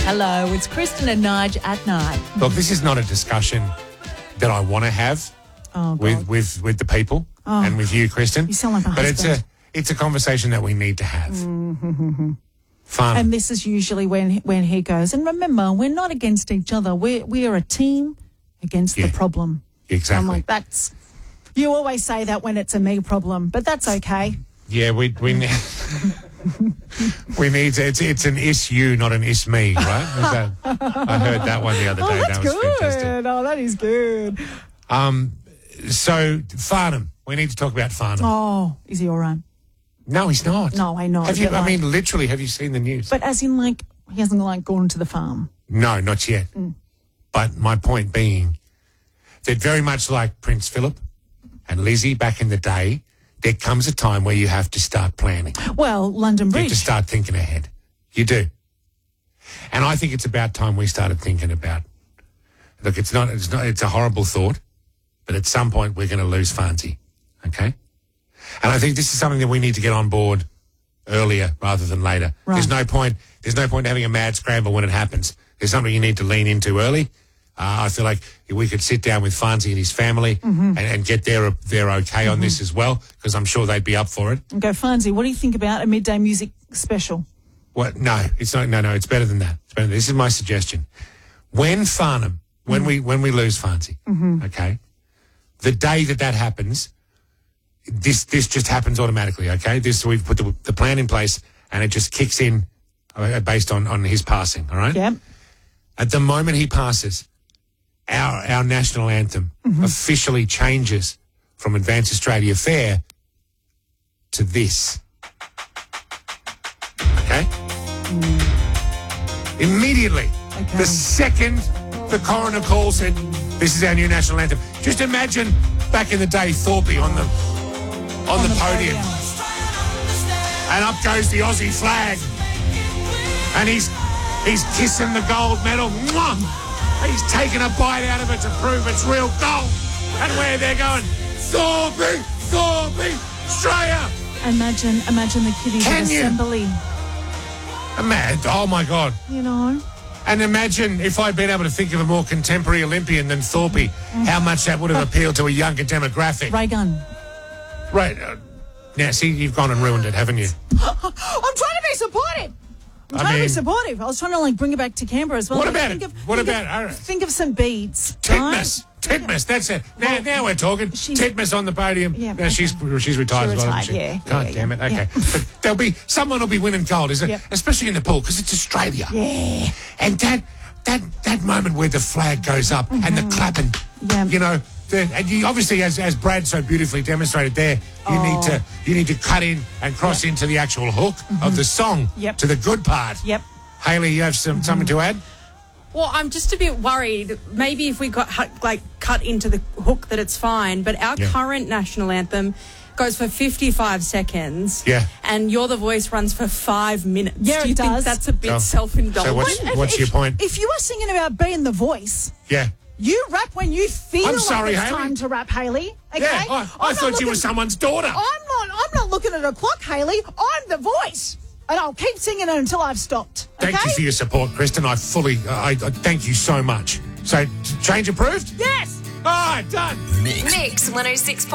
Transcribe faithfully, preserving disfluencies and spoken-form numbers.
Hello, it's Kristen and Nige at night. Look, this is not a discussion that I want to have Oh, God. with, with, with the people Oh. and with you, Kristen. You sound like my but husband. it's a it's a conversation that we need to have. Mm-hmm. Fun. And this is usually when when he goes, and remember, we're not against each other. We're, we are a team against Yeah. the problem. exactly. I'm like, that's... You always say that when it's a me problem, but that's okay. Yeah, we we ne- we need to, it's it's an is you, not an is me, right? Is that, I heard that one the other day. Oh, that's that was good. fantastic. Oh, that is good. Um, so Farnham, we need to talk about Farnham. Oh, is he all right? No, he's not. No, I know. Have you? but I like- mean, literally, have you seen the news? But as in, like, he hasn't, like, gone to the farm. No, not yet. Mm. But my point being that very much like Prince Philip and Lizzie back in the day, there comes a time where you have to start planning. Well, London You Bridge. have to start thinking ahead. You do. And I think it's about time we started thinking about, look, it's not, it's not, it's a horrible thought, but at some point we're going to lose Farnsey. Okay? And I think this is something that we need to get on board earlier rather than later. Right. There's no point, there's no point having a mad scramble when it happens. There's something you need to lean into early. Uh, I feel like we could sit down with Farnsey and his family Mm-hmm. and, and get their, their okay on this as well, because I'm sure they'd be up for it. And go, Farnsey, what do you think about a midday music special? What? No, it's not. No, no, it's better than that. It's better. This is my suggestion. When Farnham, when we when we lose Farnsey, okay, the day that that happens, this this just happens automatically. Okay, this we've put the, the plan in place, and it just kicks in uh, based on on his passing. All right. Yep. At the moment he passes, our our national anthem officially changes from Advance Australia Fair to this. Okay? Immediately, Okay. the second the coroner calls it, this is our new national anthem. Just imagine back in the day, Thorpe on the on, the, the podium. podium. And up goes the Aussie flag. And he's he's kissing the gold medal. Mwah! He's taking a bite out of it to prove it's real gold. And where they're going, Thorpe, Thorpe, Australia. Imagine, imagine the kiddies Can at you? assembly, Mad. Oh, my God. you know. And imagine if I'd been able to think of a more contemporary Olympian than Thorpe, how much that would have appealed to a younger demographic. Ray gun. Right. Uh, now, see, you've gone and ruined it, haven't you? I'm trying to be supportive. I'm I trying to be mean- supportive. I was trying to, like, bring it back to Canberra as well. What Like, about think it? Of, What think about- Of, all right. Think of some beads. Titmus. right? Titmus, that's it. Now, Well, now we're talking. she's- Titmus on the podium. Yeah, no, okay. she's she's retired She as well, retired, isn't she? yeah, God yeah, damn it. yeah, Okay. yeah. But there'll be someone will be winning gold, is it? Yep. Especially in the pool, because it's Australia. Yeah. And that that that moment where the flag goes up and the clapping, Yeah. you know, the, and you obviously, as as Brad so beautifully demonstrated there, you Oh. need to you need to cut in and cross into the actual hook of the song Yep. to the good part. Yep. Haley, you have some something to add? Well, I'm just a bit worried. Maybe if we got hu- like cut into the hook, that it's fine. But our Yeah. current national anthem goes for fifty-five seconds. Yeah. And You're the Voice runs for five minutes. Yeah, Do you it think does. that's a bit Oh. self-indulgent? So what's- If- what's if- your point? If you are singing about being the voice, Yeah. you rap when you feel I'm like sorry, it's Haley. time to rap, Haley. Okay? Yeah, I, I I'm not thought you looking- were someone's daughter. I'm not. I'm not looking at a clock, Haley. I'm the voice, and I'll keep singing it until I've stopped. Okay? Thank you for your support, Kristen. I fully, I, I thank you so much. So, change approved? Yes. All right, done. Mix one oh six point